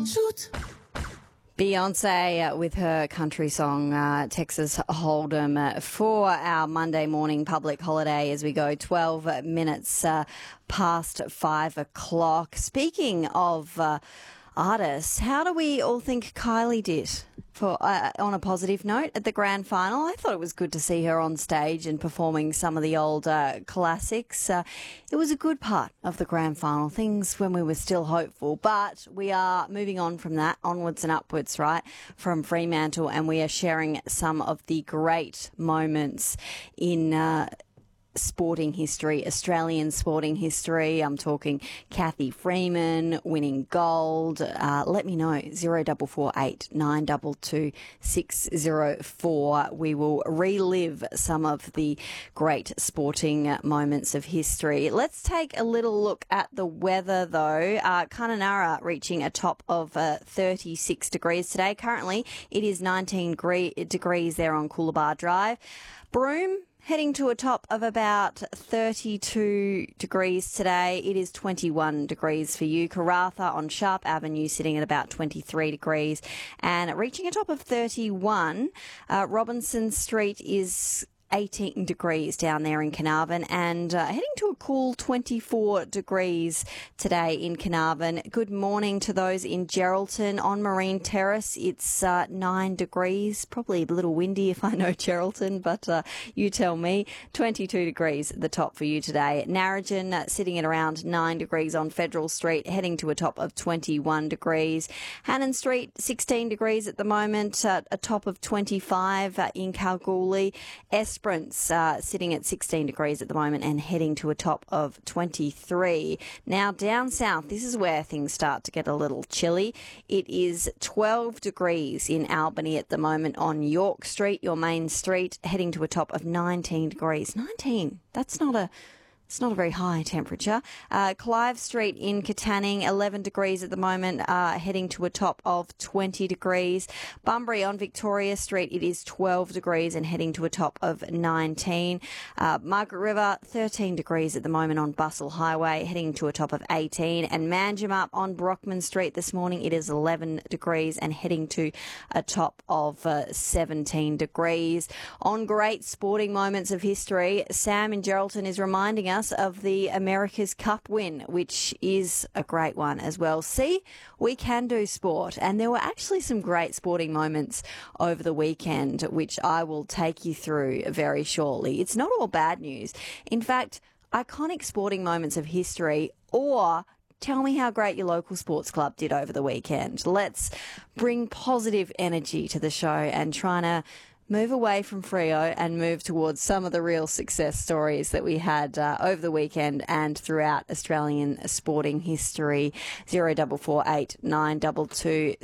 Shoot. Beyonce with her country song, Texas Hold'em, for our Monday morning public holiday as we go 12 minutes past 5 o'clock. Speaking of artists, how do we all think Kylie did on a positive note at the grand final? I thought it was good to see her on stage and performing some of the old classics. It was a good part of the grand final, things when we were still hopeful, but we are moving on from that, onwards and upwards, right, from Fremantle, and we are sharing some of the great moments in sporting history, Australian sporting history. I'm talking Cathy Freeman winning gold. Let me know, 0448 922 604. We will relive some of the great sporting moments of history. Let's take a little look at the weather though. Kununurra reaching a top of 36 degrees today. Currently it is 19 degrees there on Coolabah Drive. Broome heading to a top of about 32 degrees today. It is 21 degrees for you. Karratha on Sharp Avenue sitting at about 23 degrees and reaching a top of 31. Robinson Street is 18 degrees down there in Carnarvon and heading to a cool 24 degrees today in Carnarvon. Good morning to those in Geraldton on Marine Terrace. It's 9 degrees, probably a little windy if I know Geraldton, but you tell me. 22 degrees at the top for you today. Narrogin sitting at around 9 degrees on Federal Street, heading to a top of 21 degrees. Hannon Street, 16 degrees at the moment, a top of 25 in Kalgoorlie. Esperance sitting at 16 degrees at the moment and heading to a top of 23. Now down south, this is where things start to get a little chilly. It is 12 degrees in Albany at the moment on York Street, your main street, heading to a top of 19 degrees. 19, it's not a very high temperature. Clive Street in Katanning, 11 degrees at the moment, heading to a top of 20 degrees. Bunbury on Victoria Street, it is 12 degrees and heading to a top of 19. Margaret River, 13 degrees at the moment on Bustle Highway, heading to a top of 18. And Manjimup on Brockman Street this morning, it is 11 degrees and heading to a top of 17 degrees. On great sporting moments of history, Sam in Geraldton is reminding us of the America's Cup win, which is a great one as well. See, we can do sport, and there were actually some great sporting moments over the weekend, which I will take you through very shortly. It's not all bad news. In fact, iconic sporting moments of history, or tell me how great your local sports club did over the weekend. Let's bring positive energy to the show and trying to move away from Freo and move towards some of the real success stories that we had over the weekend and throughout Australian sporting history. 0448 922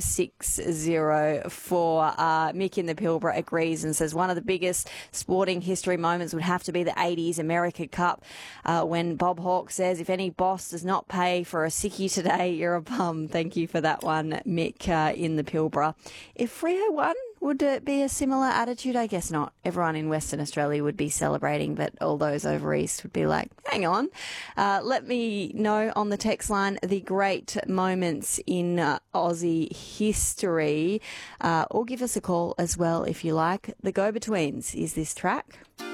604. Mick in the Pilbara agrees and says one of the biggest sporting history moments would have to be the 80s America Cup when Bob Hawke says, if any boss does not pay for a sickie today, you're a bum. Thank you for that one, Mick in the Pilbara. If Freo won, would it be a similar attitude? I guess not. Everyone in Western Australia would be celebrating, but all those over east would be like, hang on. Let me know on the text line the great moments in Aussie history, or give us a call as well if you like. The Go-Betweens is this track.